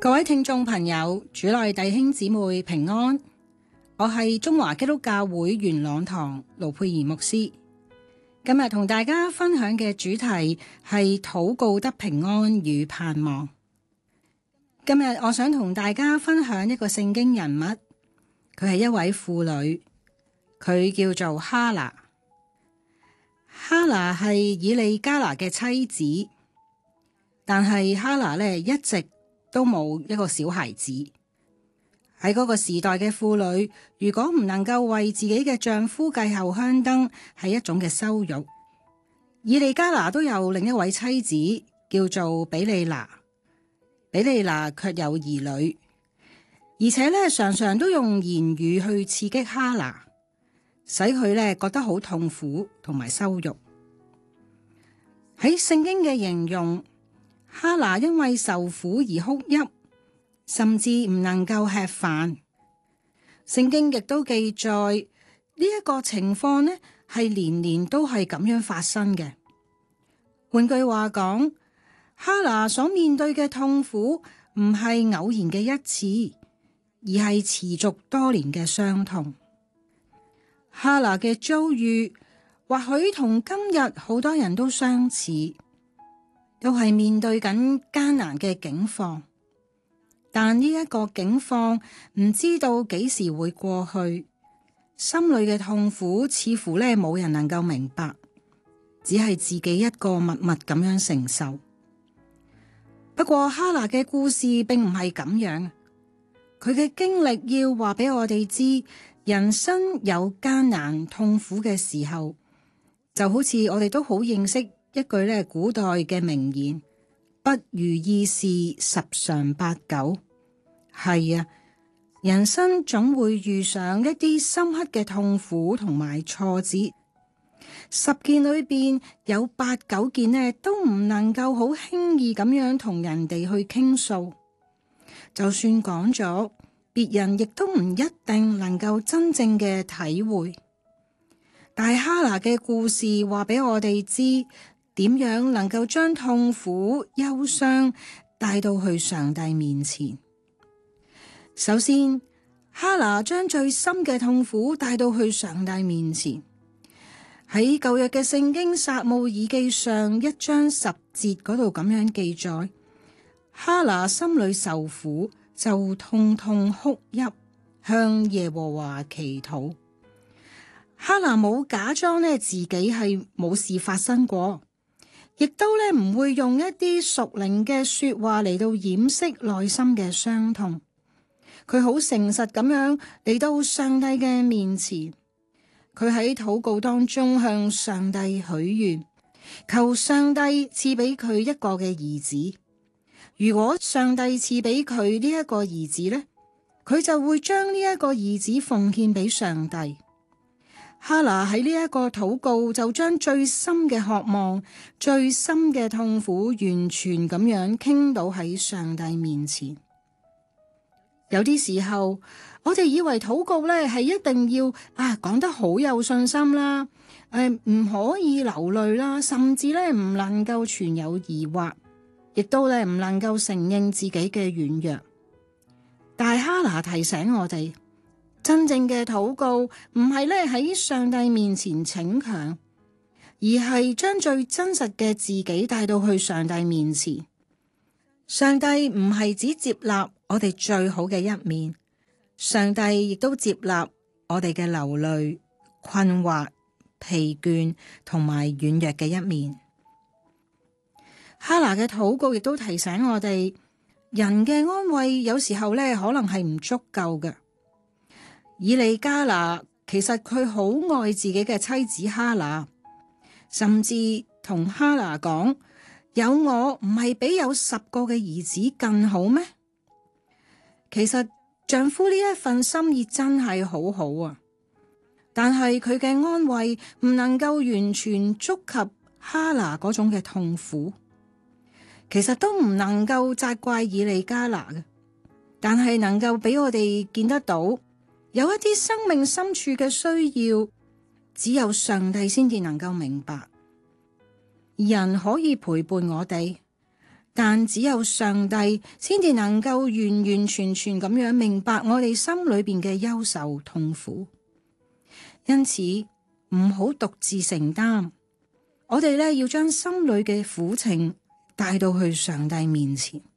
各位聽眾朋友，主內弟兄姊妹平安，我係中華基督教會元朗堂盧佩儀牧師。今日同大家分享嘅主題係禱告得平安與盼望。今日我想同大家分享一個聖經人物，佢係一位婦女，佢叫做哈拿。哈拿係以利加拿嘅妻子，但係哈拿呢一直都冇一個小孩子。喺嗰個時代嘅婦女，如果唔能夠為自己嘅丈夫繼後香燈，係一種嘅羞辱。以利加拿都有另一位妻子叫做比利拿，比利拿卻有兒女，而且呢常常都用言語去刺激哈拿，使佢呢覺得好痛苦同埋羞辱。喺聖經嘅形容，哈拿因為受苦而哭泣，甚至唔能夠吃飯。聖經亦都記載呢一個情況呢係年年都係咁樣發生嘅。換句話講，哈拿所面對嘅痛苦唔係偶然嘅一次，而係持續多年嘅傷痛。哈拿嘅遭遇或許同今日好多人都相似，都係面對緊艱難嘅境況，但呢一個境況唔知道幾時會過去，心裏嘅痛苦似乎呢冇人能夠明白，只係自己一個默默咁樣承受。不過哈拿嘅故事並唔係咁樣，佢嘅經歷要話俾我哋知，人生有艱難痛苦嘅時候，就好似我哋都好認識一句呢古代嘅名言，不如意事十常八九。係啊，人生總會遇上一啲深刻嘅痛苦同埋挫折，10件裏邊有8、9件呢都唔能夠好輕易咁樣同人哋去傾訴，就算講咗，別人亦都唔一定能夠真正嘅體會。但係哈拿嘅故事話俾我哋知，點樣能夠將痛苦、憂傷帶到去上帝面前。首先，哈拿將最深嘅痛苦帶到去上帝面前。喺舊約嘅聖經撒母耳記上1章10節嗰度咁樣記載，哈拿心裏受苦，就痛痛哭泣，向耶和華祈禱。哈拿冇假裝呢自己係冇事發生過，亦都呢唔會用一啲屬靈嘅說話嚟到掩飾內心嘅傷痛。佢好誠實咁樣嚟到上帝嘅面前，佢喺禱告當中向上帝許願，求上帝賜俾佢一個嘅兒子。如果上帝賜俾佢呢一個兒子呢，佢就會將呢一個兒子奉獻俾上帝。哈拿喺呢一個禱告就將最深嘅渴望、最深嘅痛苦完全咁樣傾倒喺上帝面前。有啲時候，我哋以為禱告呢係一定要講得好有信心啦，唔可以流淚啦，甚至呢唔能夠存有疑惑，亦都呢唔能夠承認自己嘅軟弱。但係哈拿提醒我哋，真正嘅禱告唔係咧喺上帝面前逞強，而係將最真實嘅自己帶到去上帝面前。上帝唔係只接納我哋最好嘅一面，上帝亦都接納我哋嘅流淚、困惑、疲倦同埋軟弱嘅一面。哈拿嘅禱告亦都提醒我哋，人嘅安慰有時候咧可能係唔足夠嘅。以利加拿其實佢好愛自己嘅妻子哈拿，甚至同哈拿講，有我唔係比有10個嘅兒子更好咩？其實丈夫呢一份心意真係好好啊，但係佢嘅安慰唔能夠完全觸及哈拿嗰種嘅痛苦。其實都唔能夠責怪以利加拿嘅，但係能夠俾我哋見得到，有一啲生命深處嘅需要，只有上帝先至能夠明白。人可以陪伴我哋， 但只有上帝先至能夠完完全全咁樣明白我哋心裏邊嘅憂愁痛苦，因此唔好獨自承擔。我哋咧要將心裏嘅苦情帶到去上帝面前。